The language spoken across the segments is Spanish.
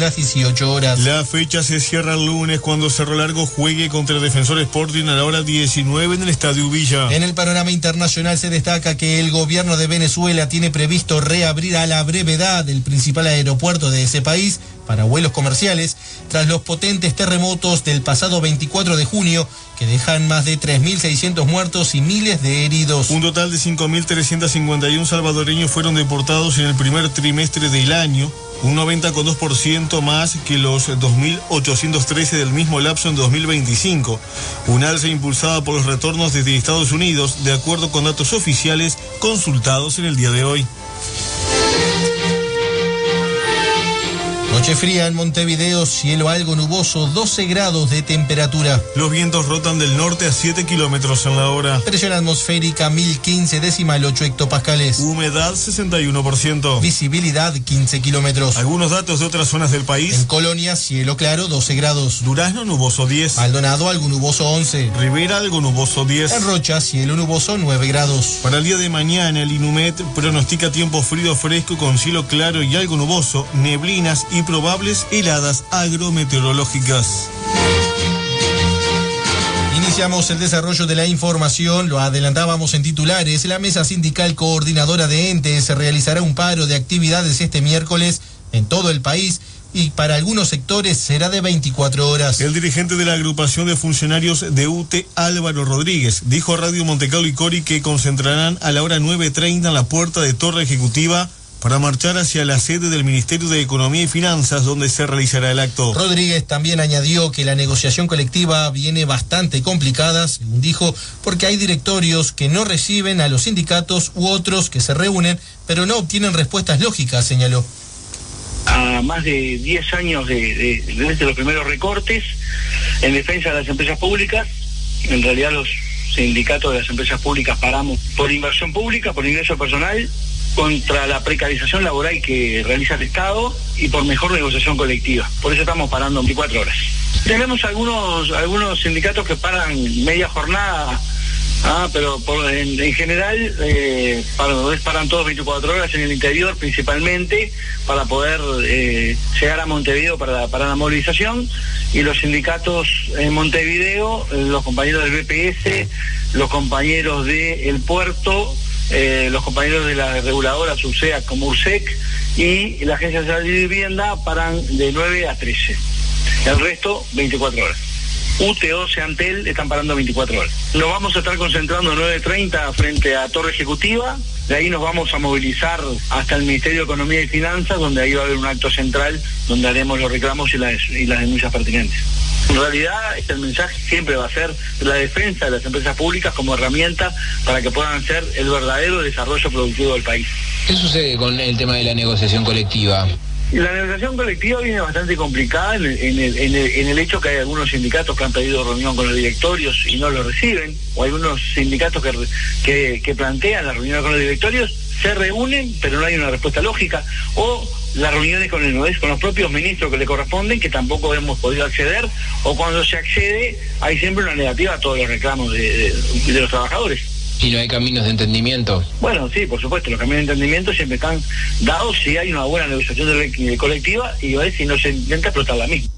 las 18 horas. La fecha se cierra el lunes cuando Cerro Largo juegue contra el Defensor Sporting a la hora 19 en el Estadio Villa. En el panorama internacional se destaca que el gobierno de Venezuela tiene previsto reabrir a la brevedad el principal aeropuerto de ese país para vuelos comerciales tras los potentes terremotos del pasado 24 de junio que dejan más de 3.600 muertos y miles de heridos. Un total de 5.351 salvadoreños fueron deportados en el primer trimestre del año, un 90,2% más que los 2.813 del mismo lapso en 2025. Un alza impulsada por los retornos desde Estados Unidos, de acuerdo con datos oficiales consultados en el día de hoy. Noche fría en Montevideo, cielo algo nuboso, 12 grados de temperatura. Los vientos rotan del norte a 7 kilómetros en la hora. Presión atmosférica 1015,8 hectopascales. Humedad 61%. Visibilidad 15 kilómetros. Algunos datos de otras zonas del país. En Colonia, cielo claro 12 grados. Durazno, nuboso 10. Maldonado, algo nuboso 11. Rivera, algo nuboso 10. En Rocha, cielo nuboso 9 grados. Para el día de mañana, el INUMED pronostica tiempo frío fresco con cielo claro y algo nuboso, neblinas y probables heladas agrometeorológicas. Iniciamos el desarrollo de la información, lo adelantábamos en titulares. La mesa sindical coordinadora de entes realizará un paro de actividades este miércoles en todo el país y para algunos sectores será de 24 horas. El dirigente de la agrupación de funcionarios de UTE, Álvaro Rodríguez, dijo a Radio Montecarlo y Cori que concentrarán a la hora 9:30 en la puerta de Torre Ejecutiva para marchar hacia la sede del Ministerio de Economía y Finanzas, donde se realizará el acto. Rodríguez también añadió que la negociación colectiva viene bastante complicada, según dijo, porque hay directorios que no reciben a los sindicatos u otros que se reúnen, pero no obtienen respuestas lógicas, señaló. A más de 10 años desde los primeros recortes en defensa de las empresas públicas, en realidad los sindicatos de las empresas públicas paramos por inversión pública, por ingreso personal, contra la precarización laboral que realiza el Estado y por mejor negociación colectiva. Por eso estamos parando 24 horas. Tenemos algunos sindicatos que paran media jornada, pero en general paran todos 24 horas en el interior principalmente para poder llegar a Montevideo para la movilización, y los sindicatos en Montevideo, los compañeros del BPS, los compañeros del puerto, los compañeros de la reguladora SUSEA como URSEC y la Agencia Nacional de Vivienda paran de 9 a 13. El resto, 24 horas. UTO, Seantel están parando 24 horas. Nos vamos a estar concentrando 9:30 frente a Torre Ejecutiva. De ahí nos vamos a movilizar hasta el Ministerio de Economía y Finanzas, donde ahí va a haber un acto central donde haremos los reclamos y las denuncias pertinentes. En realidad, el mensaje siempre va a ser la defensa de las empresas públicas como herramienta para que puedan hacer el verdadero desarrollo productivo del país. ¿Qué sucede con el tema de la negociación colectiva? La negociación colectiva viene bastante complicada en el hecho que hay algunos sindicatos que han pedido reunión con los directorios y no lo reciben, o algunos sindicatos que plantean las reuniones con los directorios, se reúnen pero no hay una respuesta lógica, o las reuniones con los propios ministros que le corresponden, que tampoco hemos podido acceder, o cuando se accede hay siempre una negativa a todos los reclamos de los trabajadores. ¿Y no hay caminos de entendimiento? Bueno, sí, por supuesto, los caminos de entendimiento siempre están dados si hay una buena negociación colectiva y a ver si no se intenta explotar la misma.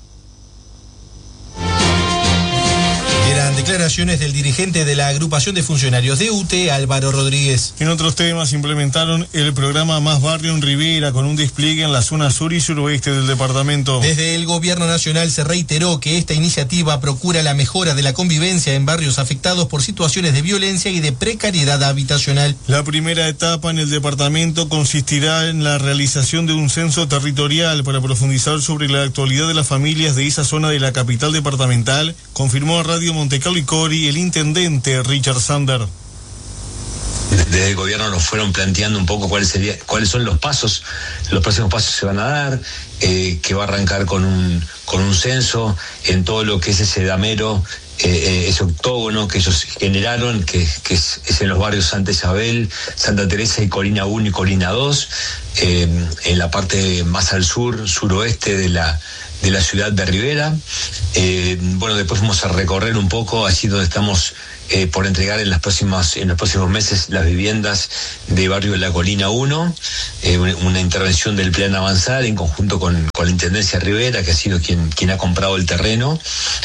Eran declaraciones del dirigente de la agrupación de funcionarios de UTE, Álvaro Rodríguez. En otros temas, implementaron el programa Más Barrio en Rivera con un despliegue en la zona sur y suroeste del departamento. Desde el gobierno nacional se reiteró que esta iniciativa procura la mejora de la convivencia en barrios afectados por situaciones de violencia y de precariedad habitacional. La primera etapa en el departamento consistirá en la realización de un censo territorial para profundizar sobre la actualidad de las familias de esa zona de la capital departamental, confirmó a Radio Montecarlo y Cori el intendente Richard Sander. Desde el gobierno nos fueron planteando un poco cuáles son los próximos pasos se van a dar, que va a arrancar con un censo en todo lo que es ese damero, ese octógono que ellos generaron, que es en los barrios Santa Isabel, Santa Teresa y Corina 1 y Corina 2, en la parte más al suroeste de la ciudad de Rivera. Después vamos a recorrer un poco allí donde estamos por entregar en los próximos meses las viviendas de barrio de La Colina 1, una intervención del Plan Avanzar en conjunto con la Intendencia Rivera, que ha sido quien ha comprado el terreno,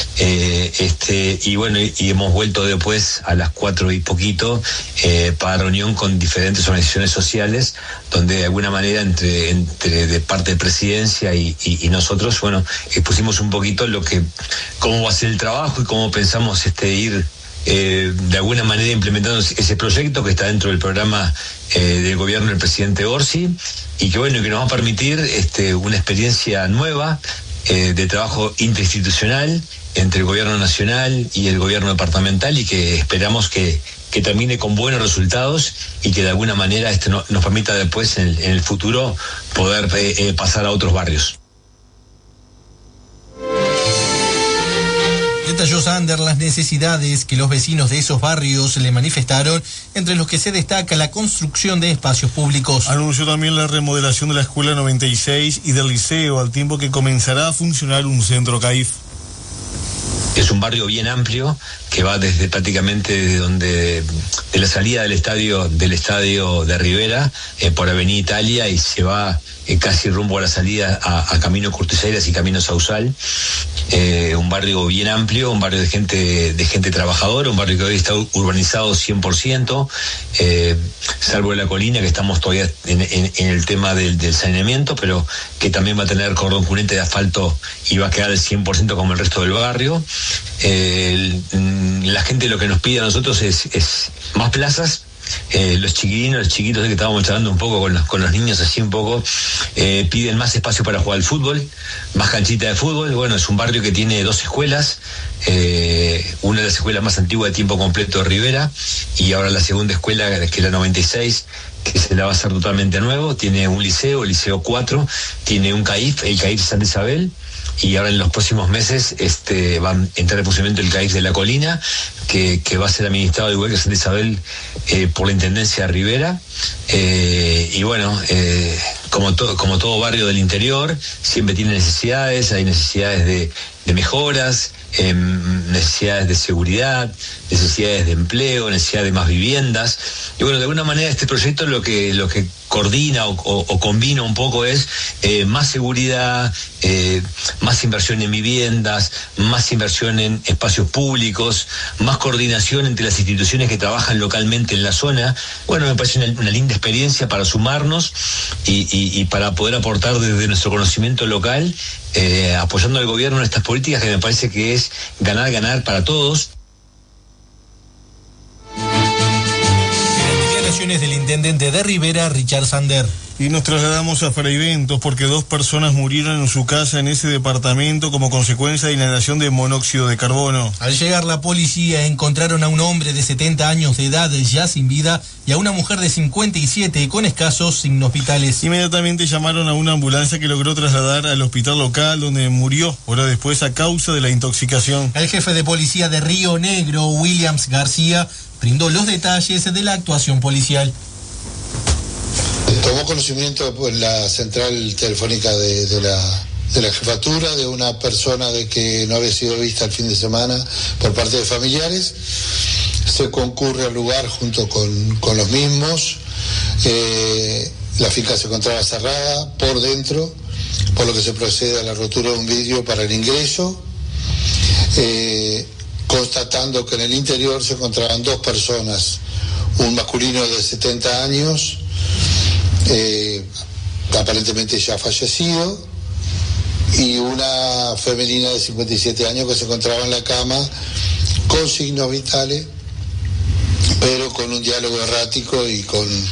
y bueno, y hemos vuelto después a las 4 y poquito para reunión con diferentes organizaciones sociales, donde de alguna manera entre de parte de Presidencia y nosotros, bueno, expusimos un poquito cómo va a ser el trabajo y cómo pensamos ir de alguna manera implementando ese proyecto que está dentro del programa del gobierno del presidente Orsi, y que bueno, que nos va a permitir una experiencia nueva de trabajo interinstitucional entre el gobierno nacional y el gobierno departamental, y que esperamos que termine con buenos resultados y que de alguna manera nos permita después en el futuro poder pasar a otros barrios. Detalló Sander las necesidades que los vecinos de esos barrios le manifestaron, entre los que se destaca la construcción de espacios públicos. Anunció también la remodelación de la Escuela 96 y del liceo, al tiempo que comenzará a funcionar un centro CAIF. Es un barrio bien amplio que va desde prácticamente de la salida del estadio de Rivera por Avenida Italia, y se va casi rumbo a la salida a Camino Curtiseras y Camino Sausal. Un barrio bien amplio, un barrio de gente trabajadora, un barrio que hoy está urbanizado 100%, salvo La Colina, que estamos todavía en el tema del saneamiento, pero que también va a tener cordón cunete de asfalto y va a quedar al 100% como el resto del barrio. La gente lo que nos pide a nosotros es más plazas. Los chiquitos que estábamos charlando un poco con los niños, así un poco, piden más espacio para jugar al fútbol, más canchita de fútbol. Bueno, es un barrio que tiene 2 escuelas, una de las escuelas más antiguas de tiempo completo de Rivera, y ahora la segunda escuela, que es la 96, que se la va a hacer totalmente nuevo. Tiene un liceo, el liceo 4, tiene un CAIF, el CAIF Santa Isabel, y ahora en los próximos meses va a entrar en funcionamiento el CAIF de La Colina, que va a ser administrado igual que Santa Isabel por la Intendencia de Rivera. Y bueno, como todo barrio del interior, siempre tiene necesidades, hay necesidades de mejoras, necesidades de seguridad, necesidades de empleo, necesidades de más viviendas. Y bueno, de alguna manera este proyecto lo que coordina o combina un poco es más seguridad, más inversión en viviendas, más inversión en espacios públicos, más coordinación entre las instituciones que trabajan localmente en la zona. Bueno, me parece una linda experiencia para sumarnos y para poder aportar desde nuestro conocimiento local, apoyando al gobierno en estas políticas que me parece que es ganar para todos. Del intendente de Rivera, Richard Sander. Y nos trasladamos a Fraiventos porque 2 personas murieron en su casa en ese departamento como consecuencia de inhalación de monóxido de carbono. Al llegar la policía encontraron a un hombre de 70 años de edad ya sin vida y a una mujer de 57 con escasos signos vitales. Inmediatamente llamaron a una ambulancia que logró trasladar al hospital local, donde murió horas después a causa de la intoxicación. El jefe de policía de Río Negro, Williams García, brindó los detalles de la actuación policial. Tomó conocimiento por la central telefónica de la jefatura de una persona de que no había sido vista el fin de semana por parte de familiares. Se concurre al lugar junto con los mismos. La finca se encontraba cerrada por dentro, por lo que se procede a la rotura de un vidrio para el ingreso, constatando que en el interior se encontraban 2 personas, un masculino de 70 años, aparentemente ya fallecido, y una femenina de 57 años que se encontraba en la cama con signos vitales, pero con un diálogo errático y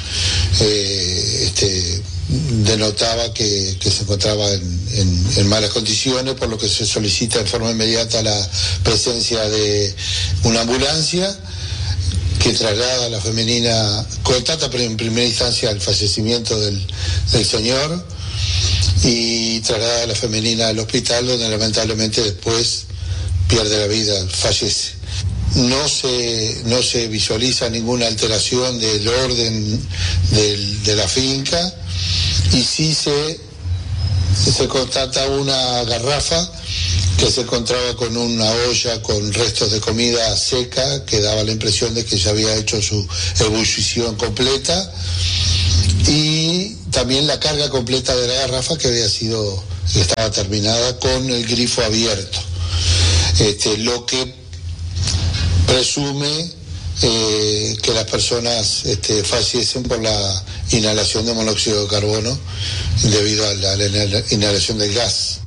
denotaba que se encontraba en malas condiciones, por lo que se solicita de forma inmediata la presencia de una ambulancia que traslada a la femenina, constata en primera instancia el fallecimiento del señor y traslada a la femenina al hospital, donde lamentablemente después pierde la vida, fallece. No se visualiza ninguna alteración del orden de la finca, y sí se constata una garrafa que se encontraba con una olla con restos de comida seca que daba la impresión de que ya había hecho su ebullición completa, y también la carga completa de la garrafa que estaba terminada con el grifo abierto, lo que presume que las personas fallecen por la inhalación de monóxido de carbono debido a la inhalación del gas.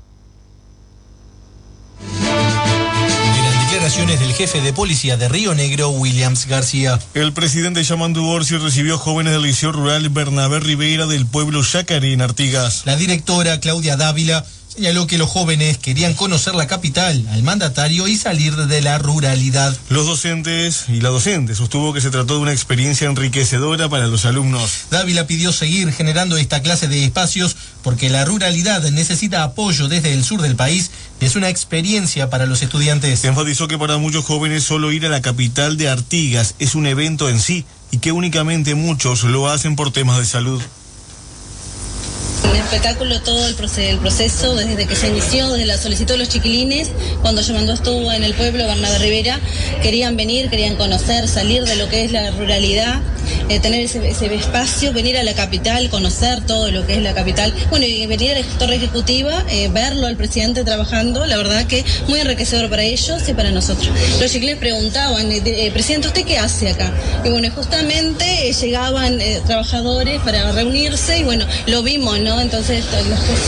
Declaraciones del jefe de policía de Río Negro, Williams García. El presidente Yamandu Orsi recibió jóvenes del Liceo Rural Bernabé Rivera del pueblo Yacaré en Artigas. La directora Claudia Dávila señaló que los jóvenes querían conocer la capital, al mandatario y salir de la ruralidad. Los docentes y la docente sostuvo que se trató de una experiencia enriquecedora para los alumnos. Dávila pidió seguir generando esta clase de espacios porque la ruralidad necesita apoyo desde el sur del país y es una experiencia para los estudiantes. Enfatizó que para muchos jóvenes solo ir a la capital de Artigas es un evento en sí y que únicamente muchos lo hacen por temas de salud. Un espectáculo todo el proceso, desde que se inició, desde la solicitud de los chiquilines, cuando Yamandu estuvo en el pueblo Bernabé Rivera, querían venir, querían conocer, salir de lo que es la ruralidad, tener ese espacio, venir a la capital, conocer todo lo que es la capital, bueno, y venir a la Torre Ejecutiva, verlo al presidente trabajando, la verdad que muy enriquecedor para ellos y para nosotros. Los chiquilines preguntaban, presidente, ¿usted qué hace acá? Y bueno, justamente llegaban trabajadores para reunirse y bueno, lo vimos, ¿no? Entonces, las cosas.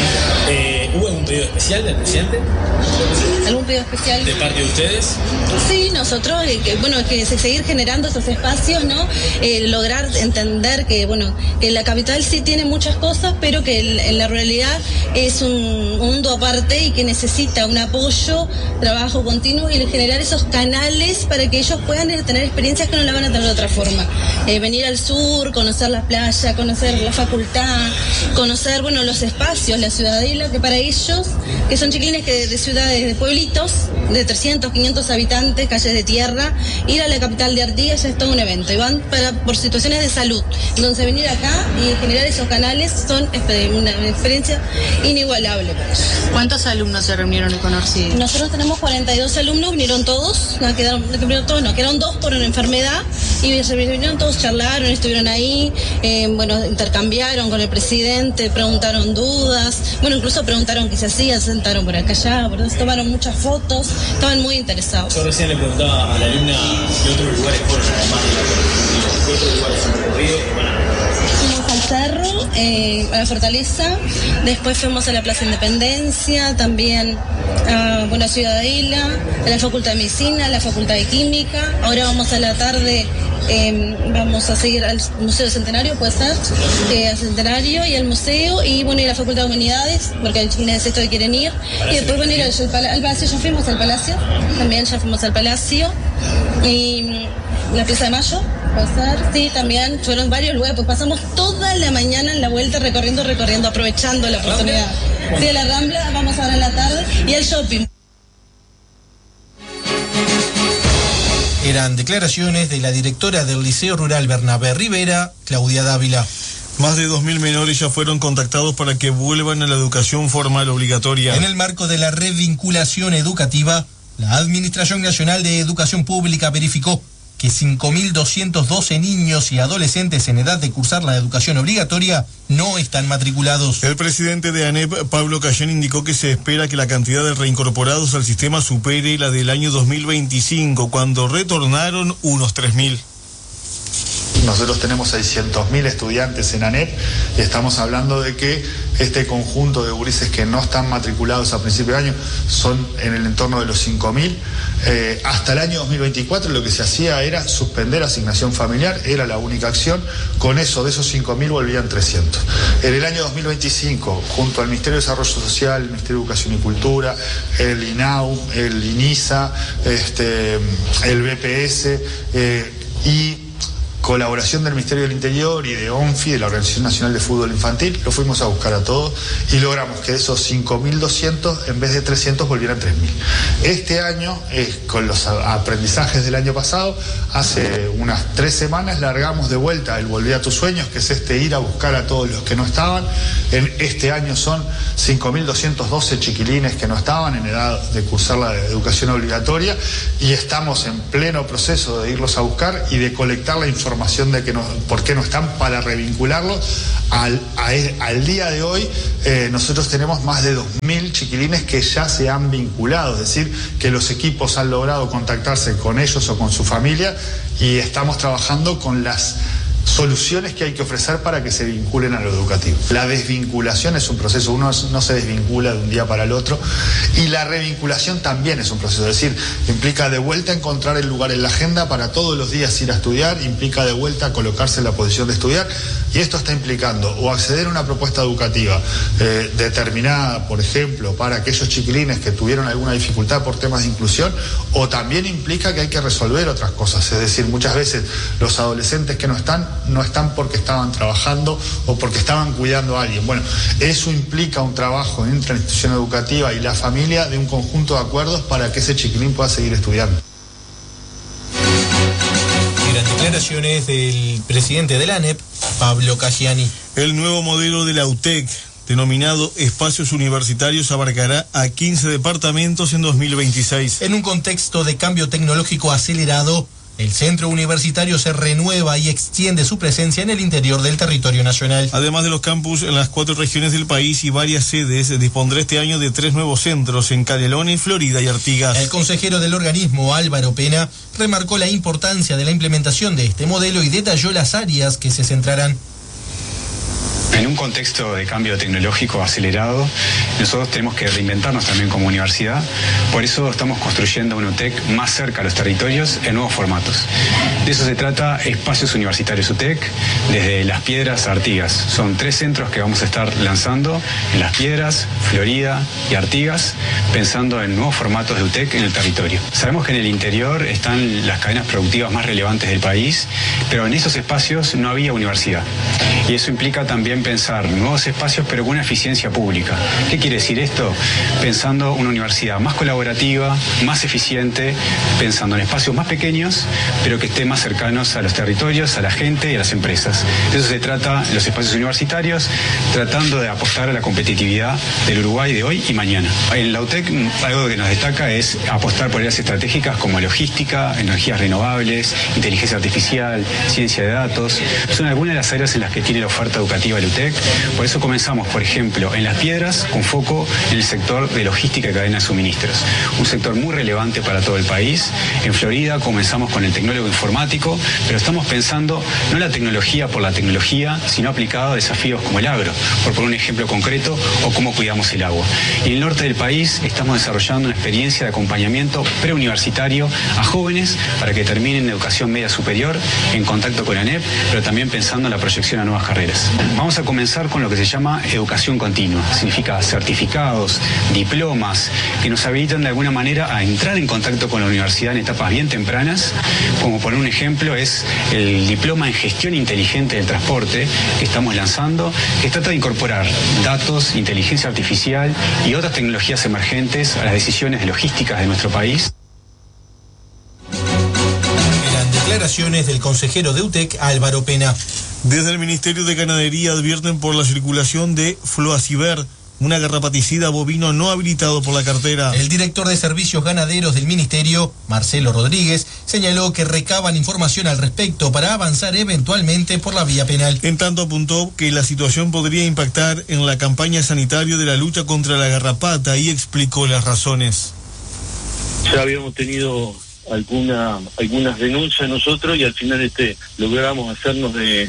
¿Hubo algún pedido especial del presidente? ¿Algún pedido especial? ¿De parte de ustedes? Sí, nosotros, que seguir generando esos espacios, ¿no? Lograr entender que, que la capital sí tiene muchas cosas, pero que en la ruralidad es un mundo aparte y que necesita un apoyo, trabajo continuo y generar esos canales para que ellos puedan tener experiencias que no la van a tener de otra forma. Venir al sur, conocer la playa, conocer la facultad, conocer, los espacios, la ciudadela, que para ellos, que son chiquilines que de ciudades, de pueblitos, de 300, 500 habitantes, calles de tierra, ir a la capital de Artigas ya es todo un evento, y van por situaciones de salud. Entonces venir acá y generar esos canales son una experiencia inigualable para ellos. ¿Cuántos alumnos se reunieron con Orsi? Nosotros tenemos 42 alumnos, vinieron todos, quedaron 2 por una enfermedad, y se vinieron todos, charlaron, estuvieron ahí, intercambiaron con el presidente, preguntaron dudas, incluso preguntaron qué se hacía, se sentaron por acá allá, tomaron muchas fotos, estaban muy interesados. Yo recién le preguntaba a la alumna qué otros lugares fueron, además de la qué otros lugares han recorrido. Fuimos al cerro, a la Fortaleza, después fuimos a la Plaza Independencia, también a Ciudadela, a la Facultad de Medicina, a la Facultad de Química. Ahora vamos a la tarde, vamos a seguir al Museo del Centenario, puede ser, al Centenario y al museo, y y la Facultad de Humanidades, porque hay chiquines de sexto que quieren ir, y después ir al Palacio, ya fuimos al Palacio, y la Plaza de Mayo, puede ser, sí, también, fueron varios lugares, pues pasamos toda la mañana en la vuelta recorriendo, aprovechando la oportunidad. Sí, a la Rambla, vamos ahora en la tarde, y al shopping. Eran declaraciones de la directora del Liceo Rural Bernabé Rivera, Claudia Dávila. Más de 2.000 menores ya fueron contactados para que vuelvan a la educación formal obligatoria. En el marco de la revinculación educativa, la Administración Nacional de Educación Pública verificó que 5.212 niños y adolescentes en edad de cursar la educación obligatoria no están matriculados. El presidente de ANEP, Pablo Cayén, indicó que se espera que la cantidad de reincorporados al sistema supere la del año 2025, cuando retornaron unos 3.000. Nosotros tenemos 600.000 estudiantes en ANEP y estamos hablando de que este conjunto de gurises que no están matriculados a principio de año son en el entorno de los 5.000. Hasta el año 2024 lo que se hacía era suspender asignación familiar, era la única acción. Con eso, de esos 5.000 volvían 300. En el año 2025, junto al Ministerio de Desarrollo Social, el Ministerio de Educación y Cultura, el INAU, el INISA, el BPS y colaboración del Ministerio del Interior y de ONFI, de la Organización Nacional de Fútbol Infantil, lo fuimos a buscar a todos y logramos que de esos 5.200, en vez de 300, volvieran 3.000. Este año, con los aprendizajes del año pasado, hace unas 3 semanas largamos de vuelta el Volví a tus sueños, que es ir a buscar a todos los que no estaban. En este año son 5.212 chiquilines que no estaban en edad de cursar la educación obligatoria y estamos en pleno proceso de irlos a buscar y de colectar la información de por qué no están, para revincularlos. Al día de hoy nosotros tenemos más de 2.000 chiquilines que ya se han vinculado, es decir, que los equipos han logrado contactarse con ellos o con su familia y estamos trabajando con las soluciones que hay que ofrecer para que se vinculen a lo educativo. La desvinculación es un proceso, uno no se desvincula de un día para el otro, y la revinculación también es un proceso, es decir, implica de vuelta encontrar el lugar en la agenda para todos los días ir a estudiar, implica de vuelta colocarse en la posición de estudiar, y esto está implicando o acceder a una propuesta educativa determinada, por ejemplo, para aquellos chiquilines que tuvieron alguna dificultad por temas de inclusión, o también implica que hay que resolver otras cosas, es decir, muchas veces los adolescentes que no están porque estaban trabajando o porque estaban cuidando a alguien. Bueno, eso implica un trabajo entre la institución educativa y la familia de un conjunto de acuerdos para que ese chiquilín pueda seguir estudiando. Eran declaraciones del presidente de la ANEP, Pablo Casciani. El nuevo modelo de la UTEC, denominado Espacios Universitarios, abarcará a 15 departamentos en 2026. En un contexto de cambio tecnológico acelerado, el centro universitario se renueva y extiende su presencia en el interior del territorio nacional. Además de los campus en las 4 regiones del país y varias sedes, dispondrá este año de 3 nuevos centros en Canelones, Florida y Artigas. El consejero del organismo, Álvaro Pena, remarcó la importancia de la implementación de este modelo y detalló las áreas que se centrarán. En un contexto de cambio tecnológico acelerado, nosotros tenemos que reinventarnos también como universidad. Por eso estamos construyendo una UTEC más cerca a los territorios en nuevos formatos. De eso se trata Espacios Universitarios UTEC, desde Las Piedras a Artigas. Son 3 centros que vamos a estar lanzando en Las Piedras, Florida y Artigas, pensando en nuevos formatos de UTEC en el territorio. Sabemos que en el interior están las cadenas productivas más relevantes del país, pero en esos espacios no había universidad. Y eso implica también pensar nuevos espacios, pero con una eficiencia pública. ¿Qué quiere decir esto? Pensando una universidad más colaborativa, más eficiente, pensando en espacios más pequeños, pero que estén más cercanos a los territorios, a la gente y a las empresas. De eso se trata los espacios universitarios, tratando de apostar a la competitividad del Uruguay de hoy y mañana. En la UTEC algo que nos destaca es apostar por áreas estratégicas como logística, energías renovables, inteligencia artificial, ciencia de datos. Son algunas de las áreas en las que tiene la oferta educativa de la UTEC. Por eso comenzamos, por ejemplo, en Las Piedras, con foco en el sector de logística y cadena de suministros, un sector muy relevante para todo el país. En Florida comenzamos con el tecnólogo informático, pero estamos pensando no la tecnología por la tecnología, sino aplicado a desafíos como el agro, por poner un ejemplo concreto, o cómo cuidamos el agua. Y en el norte del país estamos desarrollando una experiencia de acompañamiento preuniversitario a jóvenes para que terminen educación media superior en contacto con ANEP, pero también pensando en la proyección a nuevas carreras. Vamos a comenzar con lo que se llama educación continua. Significa certificados, diplomas, que nos habilitan de alguna manera a entrar en contacto con la universidad en etapas bien tempranas. Como poner un ejemplo es el diploma en gestión inteligente del transporte que estamos lanzando, que trata de incorporar datos, inteligencia artificial y otras tecnologías emergentes a las decisiones logísticas de nuestro país. Eran declaraciones del consejero de UTEC, Álvaro Pena. Desde el Ministerio de Ganadería advierten por la circulación de Floaciver, una garrapaticida bovino no habilitado por la cartera. El director de Servicios Ganaderos del Ministerio, Marcelo Rodríguez, señaló que recaban información al respecto para avanzar eventualmente por la vía penal. En tanto apuntó que la situación podría impactar en la campaña sanitaria de la lucha contra la garrapata y explicó las razones. Ya habíamos tenido algunas denuncias nosotros y al final logramos hacernos de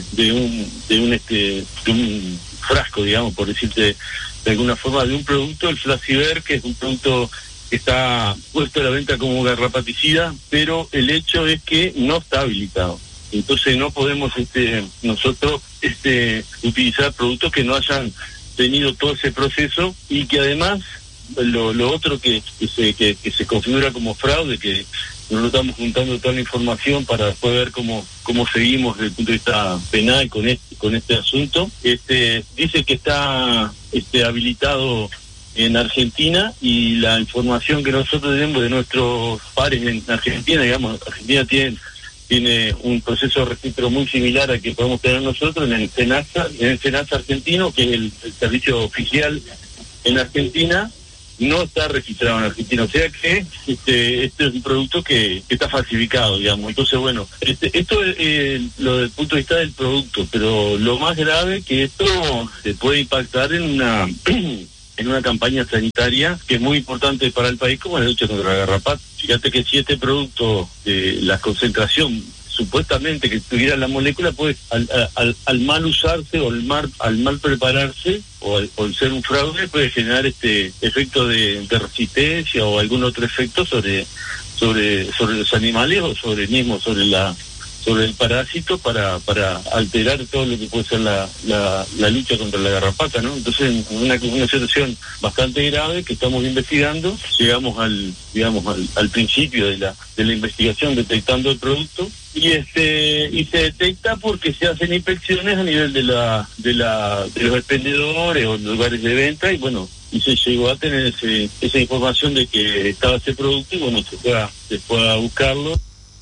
un frasco, digamos, por decirte de alguna forma, de un producto, el Floaciver, que es un producto que está puesto a la venta como garrapaticida, pero el hecho es que no está habilitado. Entonces no podemos nosotros utilizar productos que no hayan tenido todo ese proceso y que además lo otro que se configura como fraude, que nosotros estamos juntando toda la información para después ver cómo seguimos desde el punto de vista penal con este asunto. Dice que está habilitado en Argentina, y la información que nosotros tenemos de nuestros pares en Argentina, digamos, Argentina tiene un proceso de registro muy similar al que podemos tener nosotros en el SENASA argentino, que es el servicio oficial en Argentina. No está registrado en Argentina, o sea que este es un producto que está falsificado, digamos. Entonces, bueno, esto es lo del punto de vista del producto, pero lo más grave que esto se puede impactar en una campaña sanitaria que es muy importante para el país, como la lucha contra la garrapata. Fíjate que si este producto, la concentración supuestamente que tuviera la molécula, pues al mal usarse o al mal prepararse o al ser un fraude, puede generar este efecto de resistencia o algún otro efecto sobre los animales o sobre el parásito para alterar todo lo que puede ser la lucha contra la garrapata, ¿no? Entonces, una situación bastante grave que estamos investigando. Llegamos al principio de la investigación detectando el producto, y se detecta porque se hacen inspecciones a nivel de los expendedores o lugares de venta, y bueno, y se llegó a tener esa información de que estaba ese producto, y bueno, se fue a buscarlo.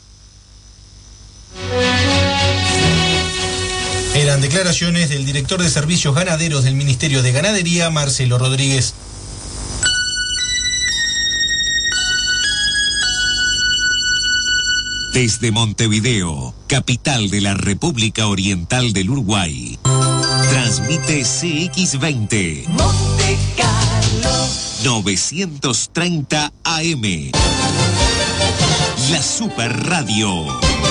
Eran declaraciones del director de Servicios Ganaderos del Ministerio de Ganadería, Marcelo Rodríguez. Desde Montevideo, capital de la República Oriental del Uruguay, transmite CX20 Monte Carlo 930 AM, la Super Radio.